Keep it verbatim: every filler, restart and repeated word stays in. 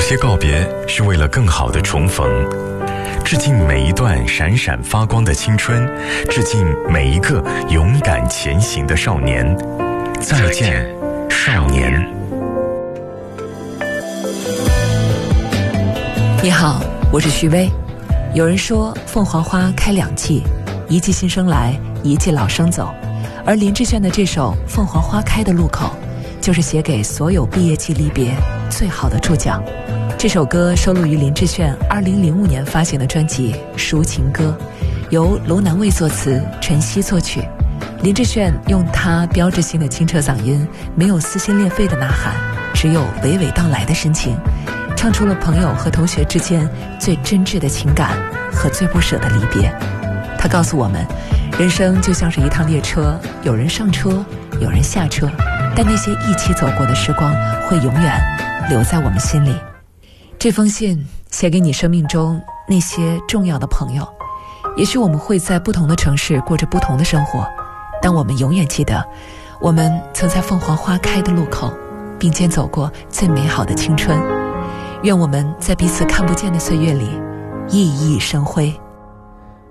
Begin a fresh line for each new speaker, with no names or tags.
些告别是为了更好的重逢，致敬每一段闪闪发光的青春，致敬每一个勇敢前行的少年。再见，少年。
你好，我是徐薇。有人说凤凰花开两季，一季新生来，一季老生走。而林志炫的这首《凤凰花开的路口》，就是写给所有毕业季离别最好的注脚。这首歌收录于林志炫二零零五年发行的专辑《抒情歌》，由楼南卫作词，陈曦作曲。林志炫用他标志性的清澈嗓音，没有撕心裂肺的呐喊，只有娓娓道来的深情，唱出了朋友和同学之间最真挚的情感和最不舍的离别。他告诉我们，人生就像是一趟列车，有人上车，有人下车，但那些一起走过的时光会永远留在我们心里。这封信写给你生命中那些重要的朋友，也许我们会在不同的城市过着不同的生活，但我们永远记得，我们曾在凤凰花开的路口并肩走过最美好的青春。愿我们在彼此看不见的岁月里熠熠生辉。